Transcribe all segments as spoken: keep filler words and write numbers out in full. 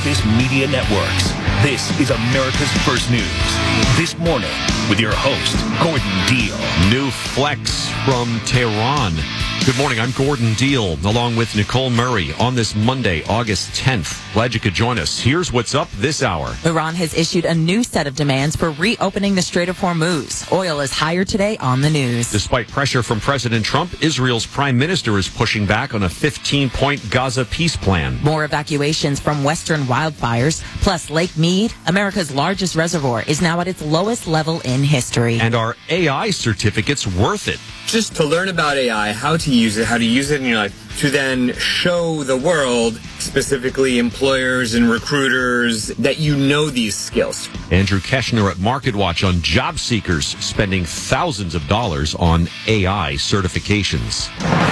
Focus Media Networks. This is America's First News. This morning with your host, Gordon Deal. New flex from Tehran. Good morning, I'm Gordon Deal, along with Nicole Murray on this Monday, August tenth. Glad you could join us. Here's what's up this hour. Iran has issued a new set of demands for reopening the Strait of Hormuz. Oil is higher today on the news. Despite pressure from President Trump, Israel's prime minister is pushing back on a fifteen-point Gaza peace plan. More evacuations from western wildfires, plus Lake Mead, America's largest reservoir, is now at its lowest level in history. And are A I certificates worth it? Just to learn about A I, how to use it, how to use it in your life, to then show the world, specifically employers and recruiters, that you know these skills. Andrew Keshner at MarketWatch on job seekers spending thousands of dollars on A I certifications.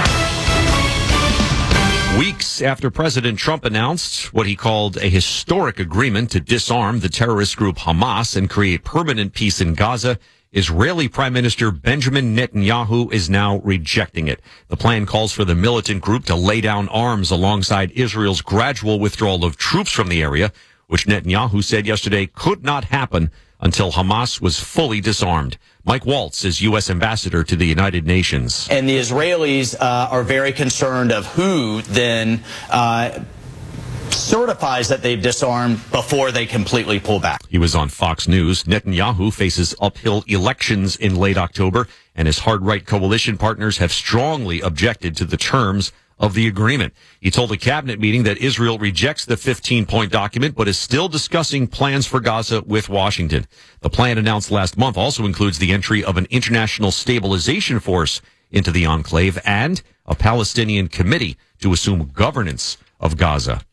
Weeks after President Trump announced what he called a historic agreement to disarm the terrorist group Hamas and create permanent peace in Gaza, Israeli Prime Minister Benjamin Netanyahu is now rejecting it. The plan calls for the militant group to lay down arms alongside Israel's gradual withdrawal of troops from the area, which Netanyahu said yesterday could not happen until Hamas was fully disarmed. Mike Waltz is U S ambassador to the United Nations. And the Israelis uh, are very concerned of who then uh, certifies that they've disarmed before they completely pull back. He was on Fox News. Netanyahu faces uphill elections in late October, and his hard-right coalition partners have strongly objected to the terms of the agreement. He told a cabinet meeting that Israel rejects the fifteen-point document, but is still discussing plans for Gaza with Washington. The plan announced last month also includes the entry of an international stabilization force into the enclave and a Palestinian committee to assume governance of Gaza.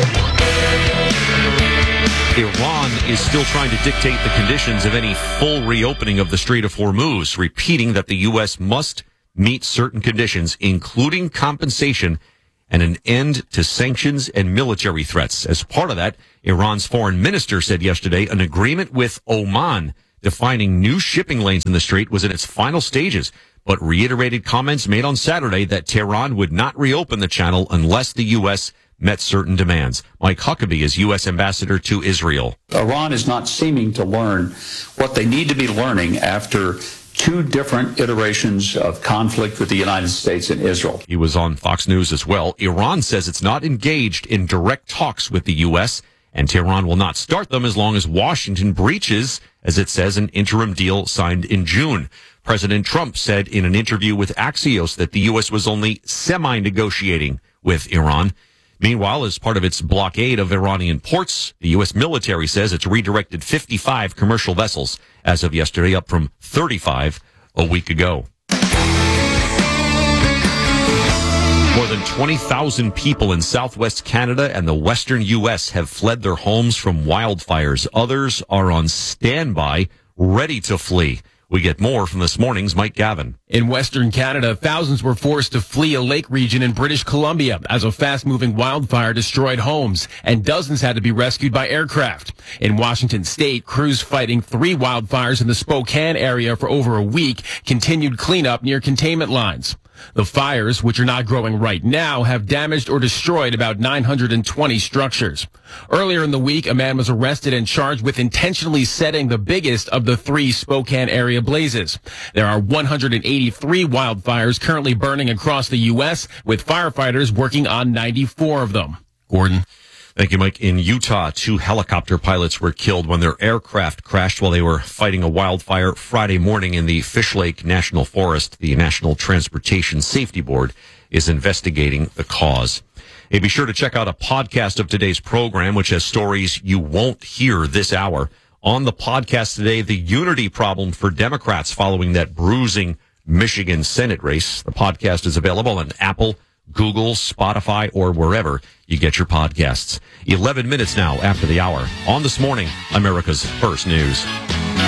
Iran is still trying to dictate the conditions of any full reopening of the Strait of Hormuz, repeating that the U S must meet certain conditions, including compensation and an end to sanctions and military threats. As part of that, Iran's foreign minister said yesterday an agreement with Oman defining new shipping lanes in the strait was in its final stages, but reiterated comments made on Saturday that Tehran would not reopen the channel unless the U S met certain demands. Mike Huckabee is U S ambassador to Israel. Iran is not seeming to learn what they need to be learning after two different iterations of conflict with the United States and Israel. He was on Fox News as well. Iran says it's not engaged in direct talks with the U S, and Tehran will not start them as long as Washington breaches, as it says, an interim deal signed in June. President Trump said in an interview with Axios that the U S was only semi-negotiating with Iran. Meanwhile, as part of its blockade of Iranian ports, the U S military says it's redirected fifty-five commercial vessels as of yesterday, up from thirty-five a week ago. More than twenty thousand people in southwest Canada and the western U S have fled their homes from wildfires. Others are on standby, ready to flee. We get more from this morning's Mike Gavin. In Western Canada, thousands were forced to flee a lake region in British Columbia as a fast-moving wildfire destroyed homes, and dozens had to be rescued by aircraft. In Washington state, crews fighting three wildfires in the Spokane area for over a week continued cleanup near containment lines. The fires, which are not growing right now, have damaged or destroyed about nine hundred twenty structures. Earlier in the week, a man was arrested and charged with intentionally setting the biggest of the three Spokane area blazes. There are one hundred eighty-three wildfires currently burning across the U S, with firefighters working on ninety-four of them. Gordon. Thank you, Mike. In Utah, two helicopter pilots were killed when their aircraft crashed while they were fighting a wildfire Friday morning in the Fish Lake National Forest. The National Transportation Safety Board is investigating the cause. Hey, be sure to check out a podcast of today's program, which has stories you won't hear this hour. On the podcast today, the unity problem for Democrats following that bruising Michigan Senate race. The podcast is available on Apple, Google, Spotify, or wherever you get your podcasts. eleven minutes now after the hour. On This Morning, America's First News.